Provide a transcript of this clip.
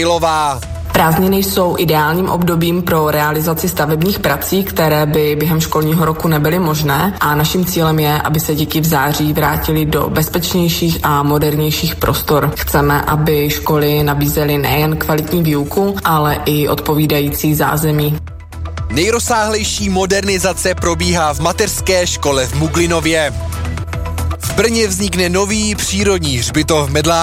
Prázdniny jsou ideálním obdobím pro realizaci stavebních prací, které by během školního roku nebyly možné, a naším cílem je, aby se děti v září vrátily do bezpečnějších a modernějších prostor. Chceme, aby školy nabízely nejen kvalitní výuku, ale i odpovídající zázemí. Nejrozsáhlejší modernizace probíhá v mateřské škole v Muglinově. V Brně vznikne nový přírodní hřbitov v Medláně.